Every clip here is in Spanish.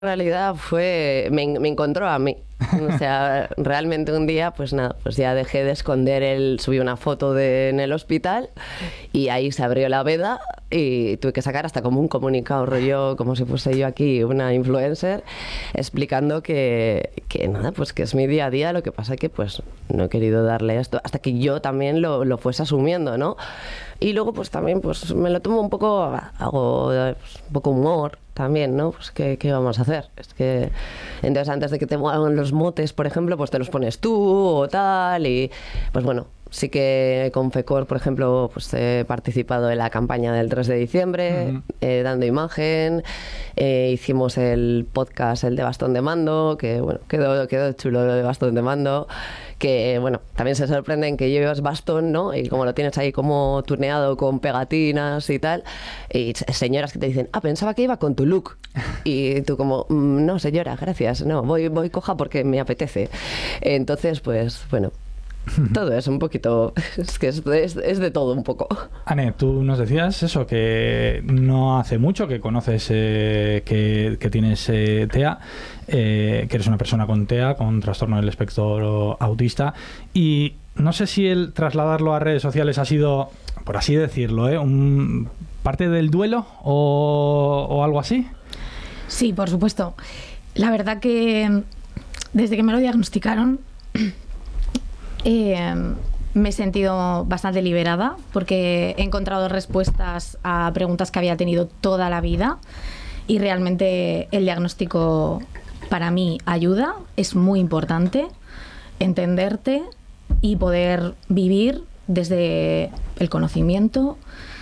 realidad me encontró a mí. O sea, realmente un día, pues nada, pues ya dejé de esconder subí una foto en el hospital y ahí se abrió la veda y tuve que sacar hasta como un comunicado rollo, como si fuese yo aquí una influencer, explicando que nada, pues que es mi día a día, lo que pasa que pues no he querido darle esto, hasta que yo también lo fuese asumiendo, ¿no? Y luego pues también pues me lo tomo un poco, hago pues, un poco humor también, ¿no? Pues ¿qué vamos a hacer? Es que entonces antes de que te muevan los motes, por ejemplo, pues te los pones tú o tal y pues bueno, sí que con FECOR, por ejemplo, pues he participado en la campaña del 3 de diciembre, dando imagen, hicimos el podcast, el de Bastón de Mando, que bueno, quedó chulo lo de Bastón de Mando, que bueno, también se sorprenden que llevas bastón, ¿no? Y como lo tienes ahí como tuneado con pegatinas y tal, y señoras que te dicen, pensaba que iba con tu look. Y tú como, no señora, gracias, no, voy coja porque me apetece. Entonces, pues bueno, todo es un poquito, es que es de todo un poco. Ane, tú nos decías eso, que no hace mucho que conoces que tienes TEA, que eres una persona con TEA, con trastorno del espectro autista, y no sé si el trasladarlo a redes sociales ha sido, por así decirlo, parte del duelo o algo así. Sí, por supuesto. La verdad que desde que me lo diagnosticaron me he sentido bastante liberada porque he encontrado respuestas a preguntas que había tenido toda la vida y realmente el diagnóstico para mí ayuda, es muy importante entenderte y poder vivir desde el conocimiento,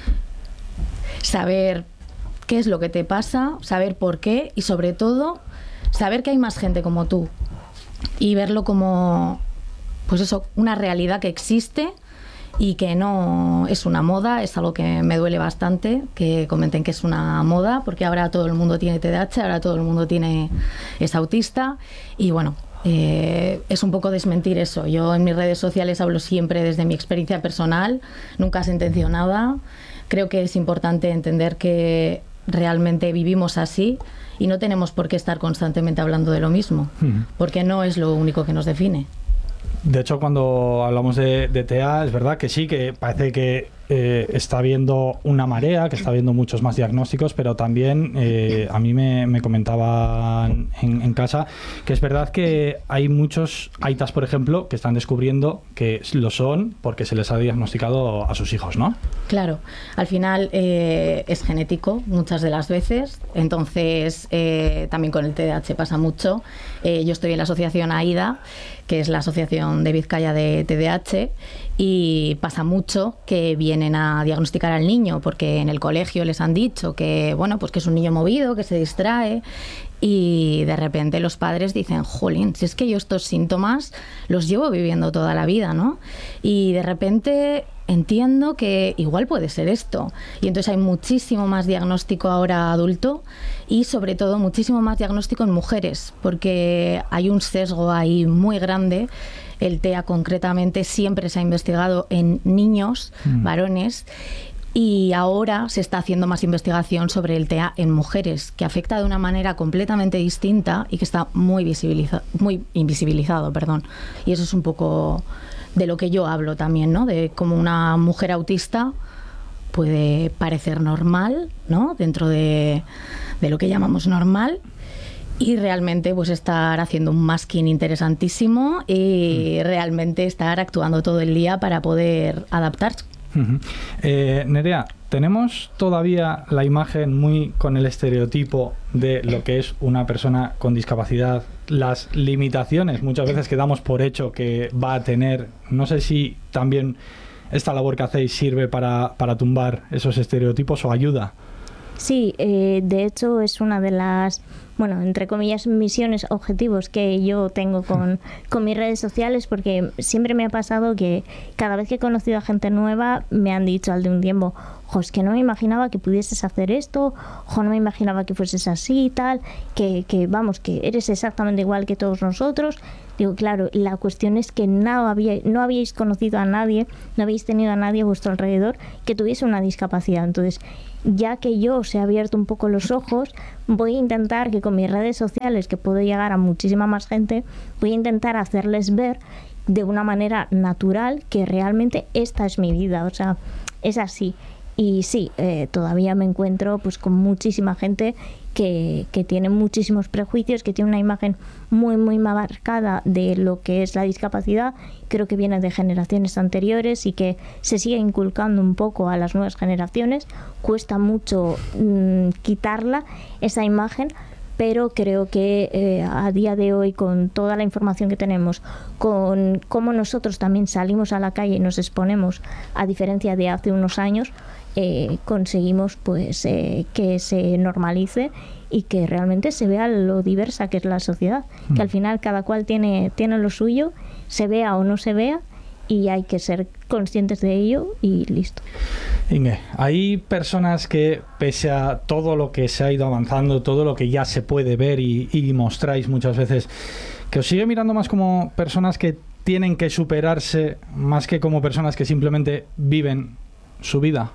saber qué es lo que te pasa, saber por qué y sobre todo saber que hay más gente como tú y verlo como, pues eso, una realidad que existe y que no es una moda. Es algo que me duele bastante que comenten que es una moda, porque ahora todo el mundo tiene TDAH, ahora todo el mundo es autista y bueno, es un poco desmentir eso. Yo en mis redes sociales hablo siempre desde mi experiencia personal, nunca sentencio nada. Creo que es importante entender que realmente vivimos así y no tenemos por qué estar constantemente hablando de lo mismo, porque no es lo único que nos define. De hecho, cuando hablamos de TEA, es verdad que sí, que parece que está habiendo una marea, que está habiendo muchos más diagnósticos, pero también a mí me comentaban en casa que es verdad que hay muchos aitas, por ejemplo, que están descubriendo que lo son porque se les ha diagnosticado a sus hijos, ¿no? Claro, al final es genético muchas de las veces, entonces también con el TDAH pasa mucho. Yo estoy en la asociación AIDA, que es la Asociación de Vizcaya de TDAH, y pasa mucho que vienen a diagnosticar al niño porque en el colegio les han dicho que, bueno, pues que es un niño movido, que se distrae, y de repente los padres dicen, jolín, si es que yo estos síntomas los llevo viviendo toda la vida, ¿no? Y de repente entiendo que igual puede ser esto. Y entonces hay muchísimo más diagnóstico ahora adulto y sobre todo muchísimo más diagnóstico en mujeres, porque hay un sesgo ahí muy grande. El TEA concretamente siempre se ha investigado en niños, varones, y ahora se está haciendo más investigación sobre el TEA en mujeres, que afecta de una manera completamente distinta y que está muy invisibilizado, perdón. Y eso es un poco de lo que yo hablo también, ¿no? De cómo una mujer autista puede parecer normal, ¿no? Dentro de lo que llamamos normal, y realmente pues estar haciendo un masking interesantísimo y realmente estar actuando todo el día para poder adaptarse. Nerea, tenemos todavía la imagen muy con el estereotipo de lo que es una persona con discapacidad, las limitaciones muchas veces que damos por hecho que va a tener. No sé si también esta labor que hacéis sirve para tumbar esos estereotipos o ayuda. Sí, de hecho es una de las, bueno, entre comillas, misiones, objetivos que yo tengo con mis redes sociales, porque siempre me ha pasado que cada vez que he conocido a gente nueva me han dicho al de un tiempo, jo, es que no me imaginaba que pudieses hacer esto, jo, no me imaginaba que fueses así y tal, que vamos, que eres exactamente igual que todos nosotros. Digo, claro, la cuestión es que no habíais conocido a nadie, no habéis tenido a nadie a vuestro alrededor que tuviese una discapacidad. Entonces, ya que yo os he abierto un poco los ojos, voy a intentar que con mis redes sociales, que puedo llegar a muchísima más gente, voy a intentar hacerles ver de una manera natural que realmente esta es mi vida, o sea, es así. Y sí, todavía me encuentro pues con muchísima gente que tiene muchísimos prejuicios, que tiene una imagen muy marcada de lo que es la discapacidad. Creo que viene de generaciones anteriores y que se sigue inculcando un poco a las nuevas generaciones. Cuesta mucho quitarla, esa imagen, pero creo que a día de hoy, con toda la información que tenemos, con cómo nosotros también salimos a la calle y nos exponemos, a diferencia de hace unos años, conseguimos pues que se normalice y que realmente se vea lo diversa que es la sociedad, que al final cada cual tiene lo suyo, se vea o no se vea, y hay que ser conscientes de ello y listo. Inge, hay personas que, pese a todo lo que se ha ido avanzando, todo lo que ya se puede ver y mostráis muchas veces, que os sigue mirando más como personas que tienen que superarse, más que como personas que simplemente viven su vida.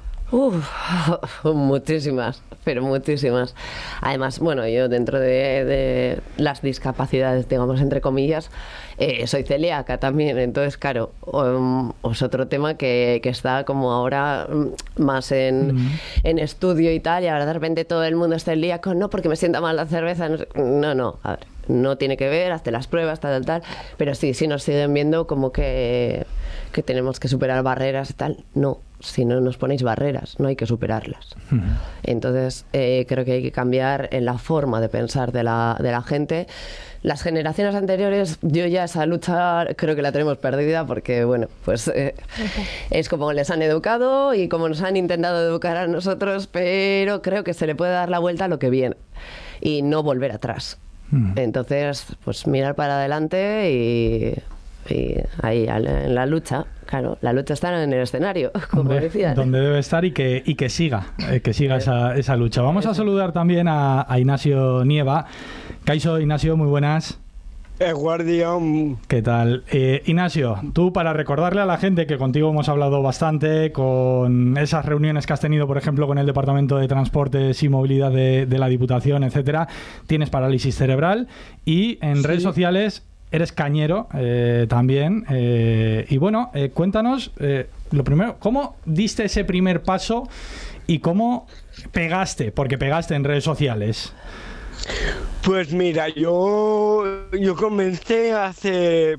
Muchísimas, pero muchísimas. Además, bueno, yo dentro de las discapacidades, digamos, entre comillas, soy celíaca también. Entonces, claro, es otro tema que está como ahora más en estudio y tal, y ahora de repente todo el mundo es celíaco, no porque me sienta mal la cerveza, no, a ver, no tiene que ver, hazte las pruebas, tal, pero sí nos siguen viendo como que tenemos que superar barreras y tal. No, si no nos ponéis barreras, no hay que superarlas. Entonces, creo que hay que cambiar en la forma de pensar de la gente. Las generaciones anteriores, yo ya esa lucha creo que la tenemos perdida porque, bueno, pues es como les han educado y como nos han intentado educar a nosotros, pero creo que se le puede dar la vuelta a lo que viene y no volver atrás. Entonces, pues mirar para adelante y ahí en la lucha. Claro, la lucha está en el escenario, como decía. Donde debe estar y que siga esa lucha. Vamos a saludar también a Ignacio Nieva. Kaixo, Ignacio, muy buenas. Guardián. ¿Qué tal? Ignacio, tú, para recordarle a la gente que contigo hemos hablado bastante, con esas reuniones que has tenido, por ejemplo, con el Departamento de Transportes y Movilidad de la Diputación, etcétera, tienes parálisis cerebral y en redes sociales eres cañero también. Y bueno, cuéntanos, lo primero, ¿cómo diste ese primer paso y cómo pegaste? Porque pegaste en redes sociales. Pues mira, yo comencé hace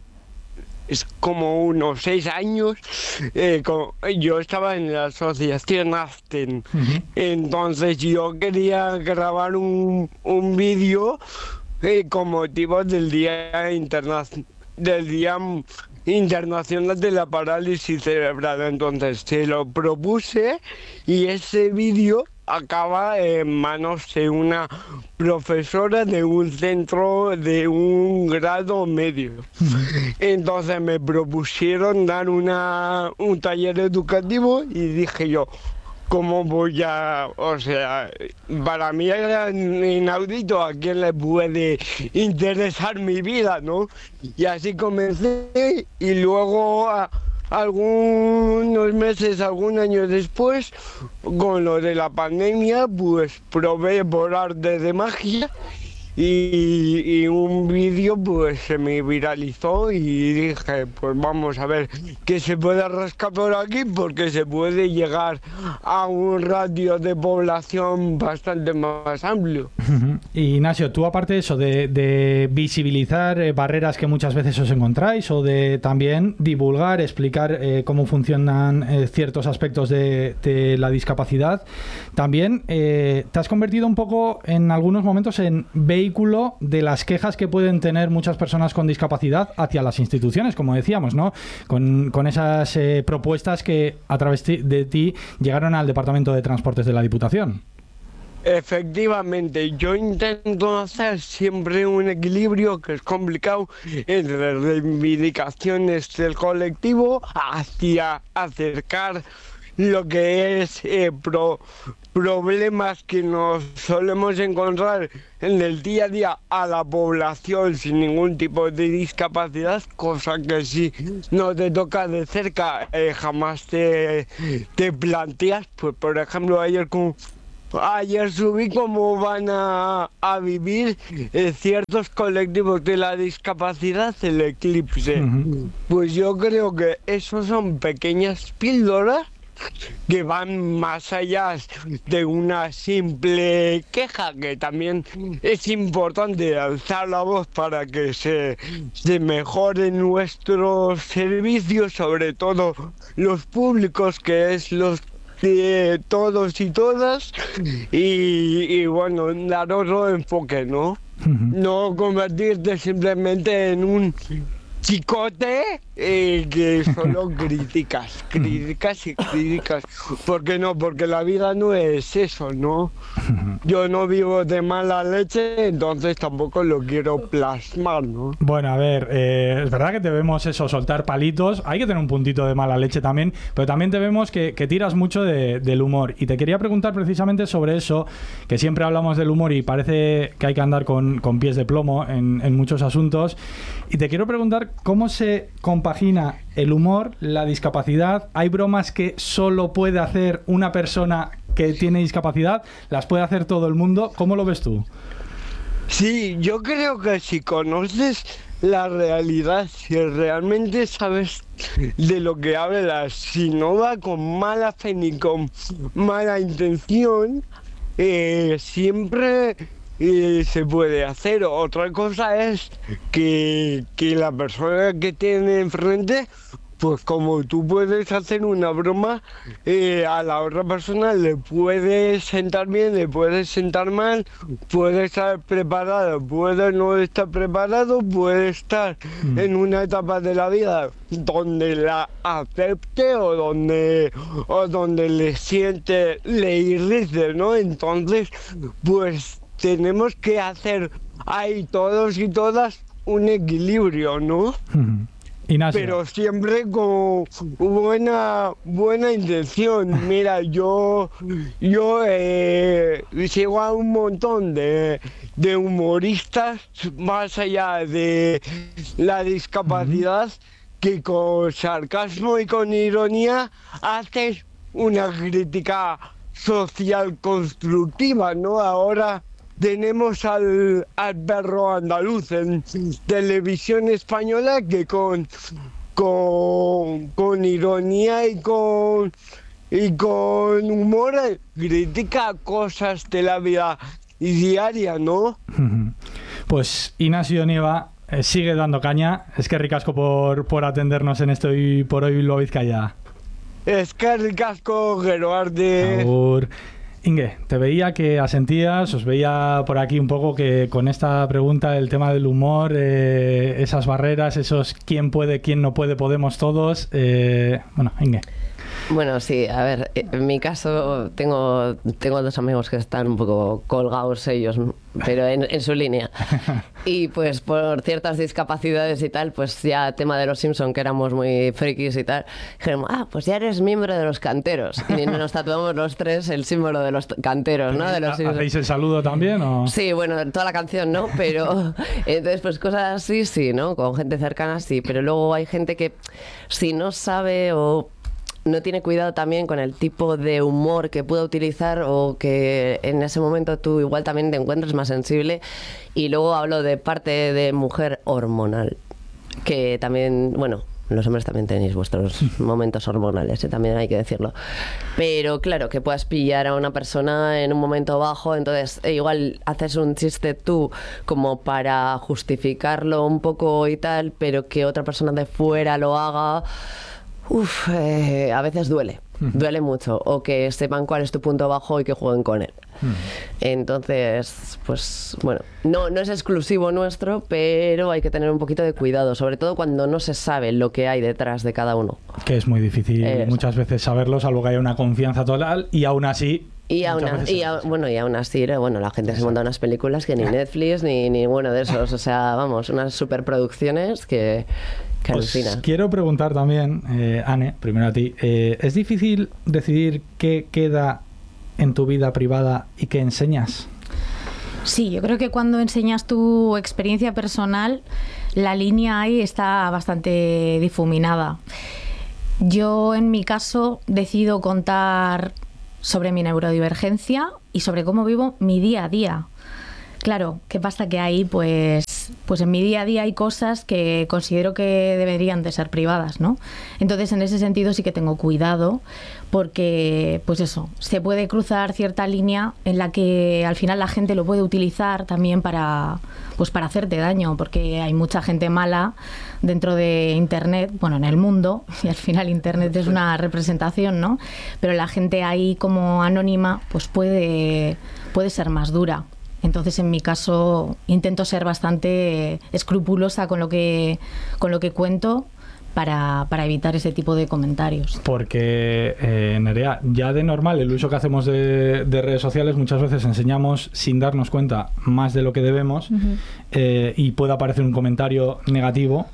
como unos 6 años. Yo estaba en la asociación ASTEN. Entonces yo quería grabar un vídeo con motivo del Día Internacional de la Parálisis Cerebral. Entonces se lo propuse y ese vídeo acaba en manos de una profesora de un centro de un grado medio. Entonces me propusieron dar un taller educativo y dije yo, ¿cómo voy a...? O sea, para mí era inaudito, ¿a quién le puede interesar mi vida, no? Y así comencé y luego algunos meses, algún año después, con lo de la pandemia, pues probé por arte de magia y un vídeo pues se me viralizó y dije, pues vamos a ver qué se puede rascar por aquí, porque se puede llegar a un radio de población bastante más amplio. Y Ignacio, tú, aparte de eso, de visibilizar barreras que muchas veces os encontráis, o de también divulgar, explicar cómo funcionan ciertos aspectos de la discapacidad, también te has convertido un poco en algunos momentos en vehículo de las quejas que pueden tener muchas personas con discapacidad hacia las instituciones, como decíamos, ¿no? Con esas propuestas que a través de ti llegaron al Departamento de Transportes de la Diputación. Efectivamente, yo intento hacer siempre un equilibrio, que es complicado, entre reivindicaciones del colectivo hacia acercar lo que es problemas que nos solemos encontrar en el día a día a la población sin ningún tipo de discapacidad, cosa que si no te toca de cerca jamás te planteas. Pues por ejemplo, ayer con ayer subí cómo van a vivir ciertos colectivos de la discapacidad el eclipse. Pues yo creo que esos son pequeñas píldoras que van más allá de una simple queja, que también es importante alzar la voz para que se mejoren nuestros servicios, sobre todo los públicos, que es los de todos y todas, y bueno, dar otro enfoque, ¿no? No convertirte simplemente en un chicote que solo criticas y criticas. ¿Por qué no? Porque la vida no es eso, ¿no? Yo no vivo de mala leche, entonces tampoco lo quiero plasmar, ¿no? Bueno, a ver, es verdad que te vemos eso, soltar palitos. Hay que tener un puntito de mala leche también, pero también te vemos que tiras mucho del humor. Y te quería preguntar precisamente sobre eso, que siempre hablamos del humor y parece que hay que andar con pies de plomo en muchos asuntos. Y te quiero preguntar cómo se compagina el humor, la discapacidad. ¿Hay bromas que solo puede hacer una persona que tiene discapacidad? ¿Las puede hacer todo el mundo? ¿Cómo lo ves tú? Sí, yo creo que si conoces la realidad, si realmente sabes de lo que hablas, si no va con mala fe ni con mala intención, siempre se puede hacer. Otra cosa es que la persona que tiene enfrente, pues como tú puedes hacer una broma, a la otra persona le puede sentar bien, le puede sentar mal, puede estar preparado, puede no estar preparado, puede estar en una etapa de la vida donde la acepte o donde le irrite, ¿no? Entonces, pues tenemos que hacer ahí todos y todas un equilibrio, ¿no? Ignacio. Pero siempre con buena intención. Mira, yo sigo a un montón de humoristas más allá de la discapacidad que con sarcasmo y con ironía hacen una crítica social constructiva, ¿no? Ahora tenemos al perro andaluz en televisión española que con ironía y con humor critica cosas de la vida diaria, ¿no? Pues Ignacio Nieva sigue dando caña. Es que ricasco por atendernos en esto y por hoy Bilbao Vizcaya. Es que ricasco, Geroarde. Agur. Inge, te veía que asentías, os veía por aquí un poco que con esta pregunta, el tema del humor, esas barreras, esos quién puede, quién no puede, podemos todos. Bueno, Inge. Bueno, sí, a ver, en mi caso tengo dos amigos que están un poco colgados ellos, pero en su línea. Y pues por ciertas discapacidades y tal, pues ya tema de los Simpson, que éramos muy frikis y tal, dijeron, pues ya eres miembro de los canteros. Y nos tatuamos los tres el símbolo de los canteros, ¿no? De los ¿Hacéis el saludo también? ¿O? Sí, bueno, toda la canción, ¿no? Pero entonces pues cosas así, sí, ¿no? Con gente cercana, sí. Pero luego hay gente que si no sabe o no tiene cuidado también con el tipo de humor que pueda utilizar, o que en ese momento tú igual también te encuentres más sensible. Y luego hablo de parte de mujer hormonal, que también, bueno, los hombres también tenéis vuestros momentos hormonales, también hay que decirlo. Pero claro, que puedas pillar a una persona en un momento bajo, entonces igual haces un chiste tú como para justificarlo un poco y tal, pero que otra persona de fuera lo haga. A veces duele mucho, o que sepan cuál es tu punto bajo y que jueguen con él. Entonces, pues bueno, no es exclusivo nuestro, pero hay que tener un poquito de cuidado, sobre todo cuando no se sabe lo que hay detrás de cada uno. Que es muy difícil muchas veces saberlo, salvo que haya una confianza total, y aún así... Y aún así, la gente se monta unas películas que ni Netflix ni ninguno de esos, o sea, vamos, unas superproducciones que alucina. Quiero preguntar también, Anne, primero a ti, ¿es difícil decidir qué queda en tu vida privada y qué enseñas? Sí, yo creo que cuando enseñas tu experiencia personal, la línea ahí está bastante difuminada. Yo, en mi caso, decido contar sobre mi neurodivergencia y sobre cómo vivo mi día a día. Claro, ¿qué pasa? Que ahí, pues en mi día a día hay cosas que considero que deberían de ser privadas, ¿no? Entonces, en ese sentido sí que tengo cuidado, porque, pues eso, se puede cruzar cierta línea en la que al final la gente lo puede utilizar también para hacerte daño, porque hay mucha gente mala dentro de Internet, bueno, en el mundo, y al final Internet es una representación, ¿no? Pero la gente ahí como anónima, pues puede ser más dura. Entonces, en mi caso, intento ser bastante escrupulosa con lo que cuento para evitar ese tipo de comentarios. Porque, Nerea, ya de normal, el uso que hacemos de redes sociales, muchas veces enseñamos sin darnos cuenta más de lo que debemos, y puede aparecer un comentario negativo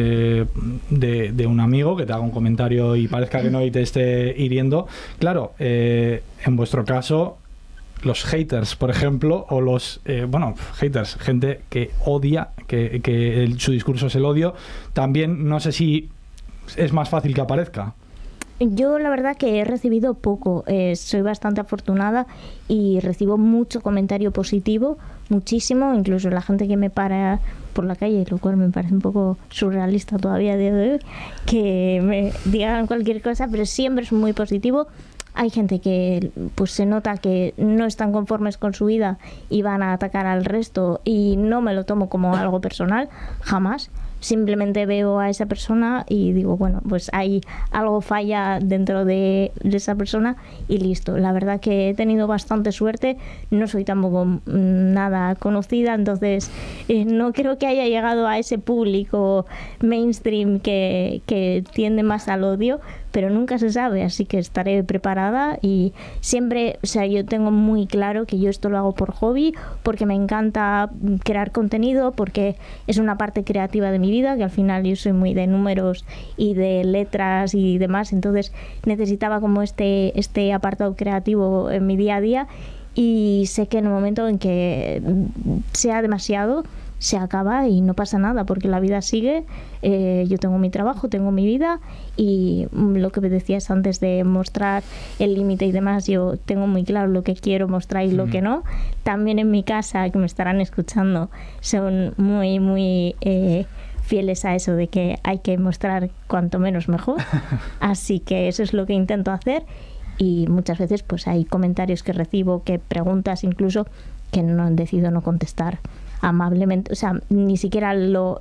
de un amigo que te haga un comentario y parezca que no y te esté hiriendo. Claro, en vuestro caso, los haters, por ejemplo, o los haters, gente que odia, que su discurso es el odio, también no sé si es más fácil que aparezca. Yo la verdad que he recibido poco, soy bastante afortunada y recibo mucho comentario positivo, muchísimo, incluso la gente que me para por la calle, lo cual me parece un poco surrealista todavía a día de hoy, que me digan cualquier cosa, pero siempre es muy positivo. Hay gente que pues se nota que no están conformes con su vida y van a atacar al resto, y no me lo tomo como algo personal, jamás. Simplemente veo a esa persona y digo, bueno, pues hay algo falla dentro de esa persona y listo. La verdad que he tenido bastante suerte, no soy tampoco nada conocida, entonces no creo que haya llegado a ese público mainstream que tiende más al odio, pero nunca se sabe, así que estaré preparada. Y siempre, o sea, yo tengo muy claro que yo esto lo hago por hobby, porque me encanta crear contenido, porque es una parte creativa de mi vida, que al final yo soy muy de números y de letras y demás, entonces necesitaba como este apartado creativo en mi día a día, y sé que en el momento en que sea demasiado se acaba y no pasa nada, porque la vida sigue. Yo tengo mi trabajo, tengo mi vida, y lo que me decías antes de mostrar el límite y demás, yo tengo muy claro lo que quiero mostrar y lo que no. También en mi casa, que me estarán escuchando, son muy, muy fieles a eso de que hay que mostrar cuanto menos mejor. Así que eso es lo que intento hacer, y muchas veces pues hay comentarios que recibo, que preguntas incluso, que no decido no contestar amablemente, o sea, ni siquiera lo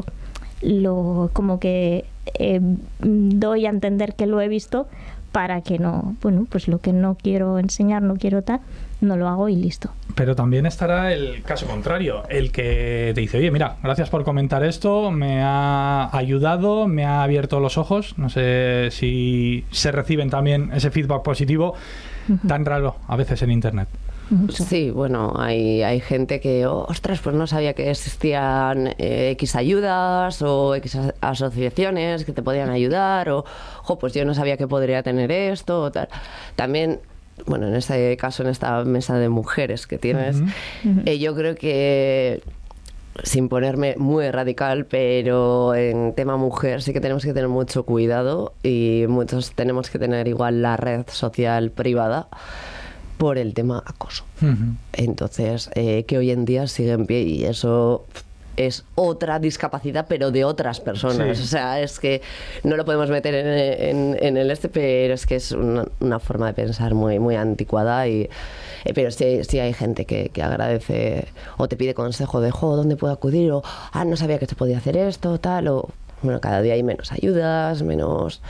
como que doy a entender que lo he visto, para que no, bueno, pues lo que no quiero enseñar, no quiero tal, no lo hago y listo. Pero también estará el caso contrario, el que te dice, oye, mira, gracias por comentar esto, me ha ayudado, me ha abierto los ojos. No sé si se reciben también ese feedback positivo, tan raro a veces en Internet. Sí, bueno, hay gente que, ostras, pues no sabía que existían X ayudas o X asociaciones que te podían ayudar, o, pues yo no sabía que podría tener esto o tal. También, bueno, en este caso, en esta mesa de mujeres que tienes, yo creo que, sin ponerme muy radical, pero en tema mujer sí que tenemos que tener mucho cuidado, y muchos tenemos que tener igual la red social privada por el tema acoso. Entonces, que hoy en día sigue en pie, y eso es otra discapacidad, pero de otras personas. Sí. O sea, es que no lo podemos meter en el pero es que es una forma de pensar muy, muy anticuada, pero sí hay gente que agradece o te pide consejo de, ¿dónde puedo acudir? O, no sabía que se podía hacer esto, tal, o, bueno, cada día hay menos ayudas, menos...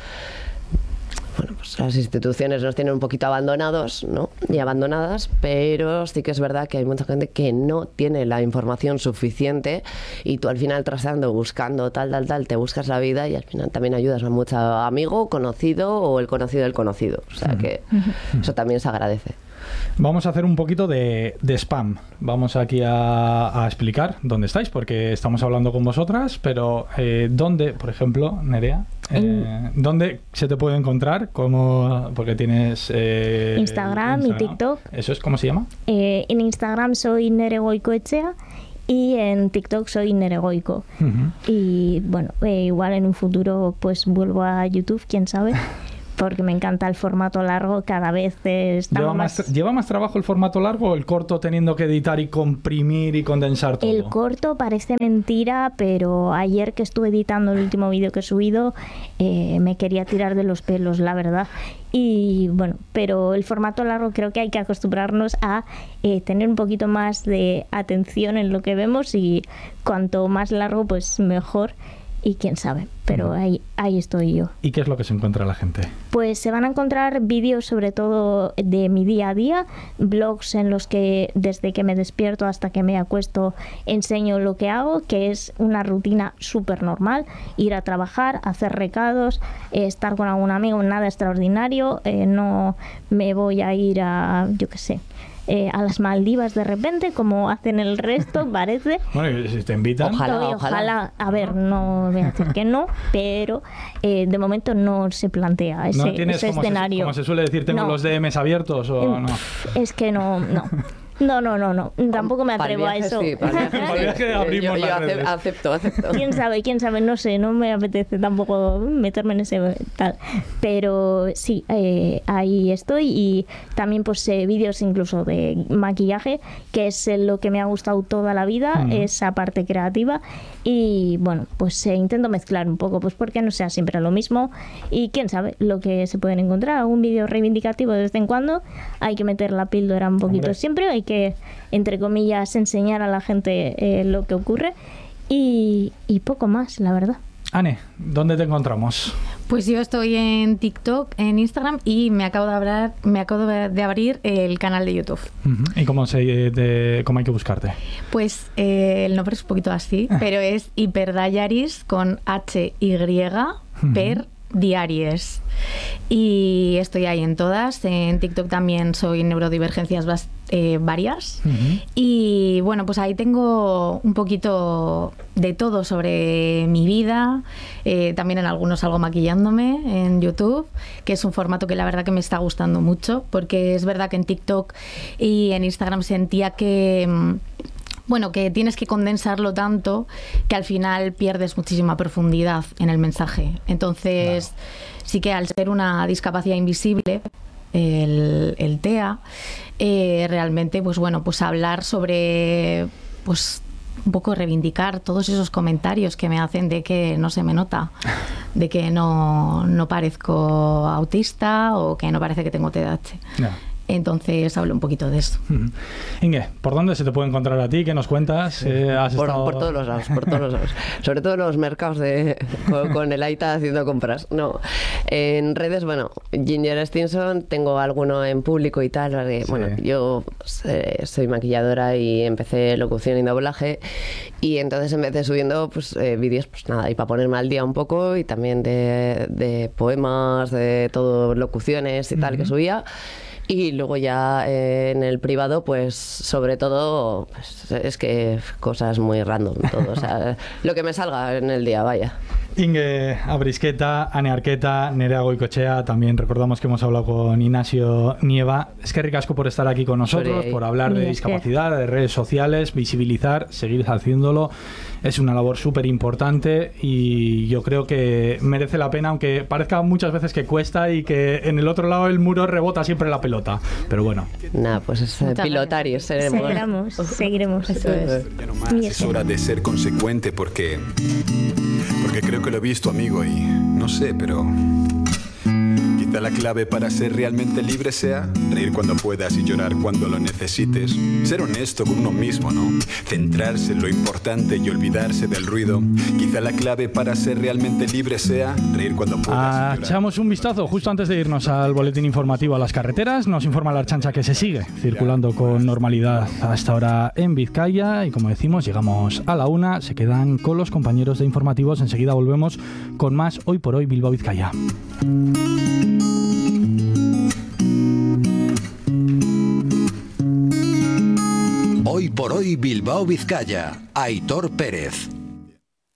Bueno, pues las instituciones nos tienen un poquito abandonados, ¿no? Y abandonadas, pero sí que es verdad que hay mucha gente que no tiene la información suficiente, y tú al final trazando, buscando tal, te buscas la vida, y al final también ayudas a mucho amigo, conocido, o el conocido del conocido. O sea que eso también se agradece. Vamos a hacer un poquito de spam. Vamos aquí a explicar dónde estáis, porque estamos hablando con vosotras, pero ¿dónde, por ejemplo, Nerea? ¿Dónde se te puede encontrar? Porque tienes Instagram y TikTok. ¿Eso es? ¿Cómo se llama? En Instagram soy Neregoicoetxea y en TikTok soy Neregoico. Y bueno, igual en un futuro pues vuelvo a YouTube, quién sabe. porque me encanta el formato largo, cada vez ¿Lleva más trabajo el formato largo o el corto teniendo que editar y comprimir y condensar todo? El corto parece mentira, pero ayer que estuve editando el último vídeo que he subido, me quería tirar de los pelos, la verdad. Y bueno, pero el formato largo creo que hay que acostumbrarnos a tener un poquito más de atención en lo que vemos, y cuanto más largo pues mejor, y quién sabe, pero ahí estoy yo. ¿Y qué es lo que se encuentra la gente? Pues se van a encontrar vídeos sobre todo de mi día a día, blogs en los que desde que me despierto hasta que me acuesto enseño lo que hago, que es una rutina súper normal: ir a trabajar, hacer recados, estar con algún amigo, nada extraordinario, no me voy a ir a, yo qué sé, a las Maldivas de repente, como hacen el resto, parece. Bueno, si te invitan. Ojalá. A ver, no voy a decir que no, pero de momento no se plantea ese, ese escenario. Como se suele decir, ¿tengo los DMs abiertos o no? Es que no. No, tampoco me atrevo a eso. Sí, para el viaje abrimos las redes. Acepto. ¿Quién sabe? No sé, no me apetece tampoco meterme en ese tal. Pero sí, ahí estoy. Y también pues vídeos incluso de maquillaje, que es lo que me ha gustado toda la vida, esa parte creativa. Y bueno, pues intento mezclar un poco, pues porque no sea siempre lo mismo. Y quién sabe lo que se pueden encontrar. Un vídeo reivindicativo de vez en cuando. Hay que meter la píldora un poquito siempre. Hay que, entre comillas, enseñar a la gente lo que ocurre, y poco más, la verdad. Ane, ¿dónde te encontramos? Pues yo estoy en TikTok, en Instagram, y me acabo de abrir el canal de YouTube. ¿Y cómo hay que buscarte? Pues el nombre es un poquito así, pero es Hyperdiaries con HY per Diaries. Y estoy ahí en todas. En TikTok también soy neurodivergencias varias. Y bueno, pues ahí tengo un poquito de todo sobre mi vida. También en algunos salgo maquillándome en YouTube, que es un formato que la verdad que me está gustando mucho, porque es verdad que en TikTok y en Instagram sentía que que tienes que condensarlo tanto que al final pierdes muchísima profundidad en el mensaje. Entonces, sí que al ser una discapacidad invisible, el TEA, realmente, pues hablar sobre, pues un poco reivindicar todos esos comentarios que me hacen de que no se me nota, de que no parezco autista o que no parece que tengo TDAH. Entonces hablo un poquito de eso. Inge, ¿por dónde se te puede encontrar a ti? ¿Qué nos cuentas? Por todos los lados. Sobre todo en los mercados con el Aita haciendo compras. No, en redes, Ginger Stinson, tengo alguno en público y tal. Yo soy maquilladora y empecé locución y doblaje, y entonces empecé subiendo vídeos, y para ponerme al día un poco, y también de poemas, de todo, locuciones y tal que subía. Y luego ya en el privado, pues sobre todo, es que cosas muy random, todo, o sea, lo que me salga en el día, vaya. Inge Abrisqueta, Ane Arqueta, Nerea Goicoechea, también recordamos que hemos hablado con Ignacio Nieva. Es que ricasco por estar aquí con nosotros, por hablar de discapacidad, de redes sociales, visibilizar, seguir haciéndolo. Es una labor súper importante y yo creo que merece la pena, aunque parezca muchas veces que cuesta y que en el otro lado del muro rebota siempre la pelota. Pero bueno. Nada, pues es pilotarios. Seguiremos. Eso es. Es hora de ser consecuente porque creo que lo he visto, amigo, y no sé, pero quizá la clave para ser realmente libre sea reír cuando puedas y llorar cuando lo necesites. Ser honesto con uno mismo, ¿no? Centrarse en lo importante y olvidarse del ruido. Quizá la clave para ser realmente libre sea reír cuando puedas y llorar. Echamos un vistazo justo antes de irnos al boletín informativo a las carreteras. Nos informa la Archancha que se sigue circulando con normalidad hasta ahora en Vizcaya, y como decimos, llegamos a la 1. Se quedan con los compañeros de informativos. Enseguida volvemos con más Hoy por Hoy Bilbao Vizcaya. Hoy por Hoy Bilbao Vizcaya, Aitor Pérez.